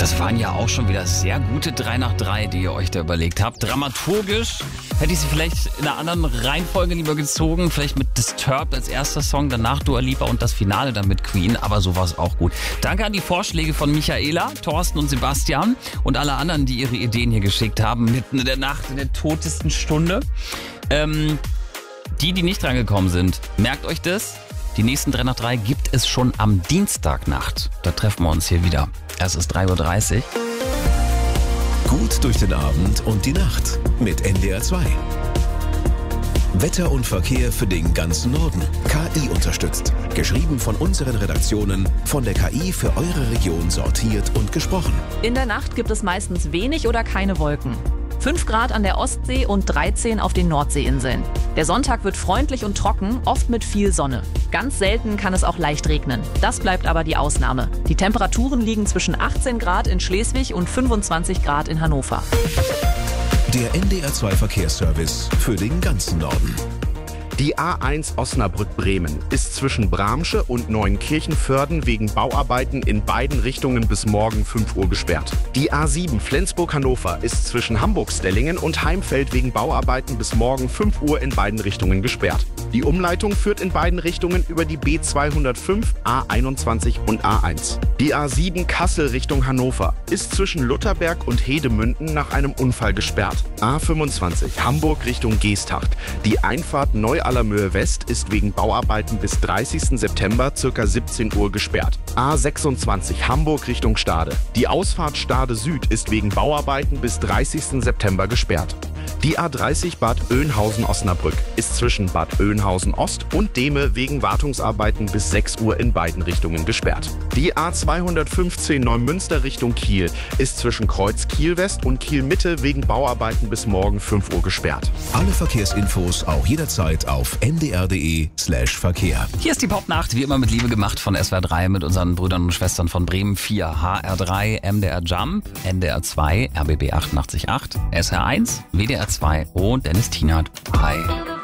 Das waren ja auch schon wieder sehr gute 3 nach 3, die ihr euch da überlegt habt. Dramaturgisch hätte ich sie vielleicht in einer anderen Reihenfolge lieber gezogen. Vielleicht mit Disturbed als erster Song, danach Dua Lipa und das Finale dann mit Queen. Aber so war es auch gut. Danke an die Vorschläge von Michaela, Thorsten und Sebastian und alle anderen, die ihre Ideen hier geschickt haben. Mitten in der Nacht, in der totesten Stunde. Die nicht drangekommen sind, merkt euch das. Die nächsten 3 nach 3 gibt es schon am Dienstagnacht. Da treffen wir uns hier wieder. Es ist 3:30 Uhr. Gut durch den Abend und die Nacht mit NDR 2. Wetter und Verkehr für den ganzen Norden. KI unterstützt. Geschrieben von unseren Redaktionen, von der KI für eure Region sortiert und gesprochen. In der Nacht gibt es meistens wenig oder keine Wolken. 5 Grad an der Ostsee und 13 auf den Nordseeinseln. Der Sonntag wird freundlich und trocken, oft mit viel Sonne. Ganz selten kann es auch leicht regnen. Das bleibt aber die Ausnahme. Die Temperaturen liegen zwischen 18 Grad in Schleswig und 25 Grad in Hannover. Der NDR 2 Verkehrsservice für den ganzen Norden. Die A1 Osnabrück-Bremen ist zwischen Bramsche und Neuenkirchen-Vörden wegen Bauarbeiten in beiden Richtungen bis morgen 5 Uhr gesperrt. Die A7 Flensburg-Hannover ist zwischen Hamburg-Stellingen und Heimfeld wegen Bauarbeiten bis morgen 5 Uhr in beiden Richtungen gesperrt. Die Umleitung führt in beiden Richtungen über die B205, A21 und A1. Die A7 Kassel Richtung Hannover ist zwischen Lutherberg und Hedemünden nach einem Unfall gesperrt. A25 Hamburg Richtung Geesthacht. Die Einfahrt Neu-Allermöhe West ist wegen Bauarbeiten bis 30. September ca. 17 Uhr gesperrt. A26 Hamburg Richtung Stade. Die Ausfahrt Stade Süd ist wegen Bauarbeiten bis 30. September gesperrt. Die A30 Bad Oeynhausen-Osnabrück ist zwischen Bad Oeynhausen-Ost und Dehme wegen Wartungsarbeiten bis 6 Uhr in beiden Richtungen gesperrt. Die A215 Neumünster Richtung Kiel ist zwischen Kreuz Kiel-West und Kiel-Mitte wegen Bauarbeiten bis morgen 5 Uhr gesperrt. Alle Verkehrsinfos auch jederzeit auf ndr.de/Verkehr. Hier ist die Popnacht, wie immer mit Liebe gemacht von SWR 3 mit unseren Brüdern und Schwestern von Bremen 4, HR3, MDR Jump, NDR 2, RBB 88.8, SR1, WDR 2 und Dennis Tienert. Hi.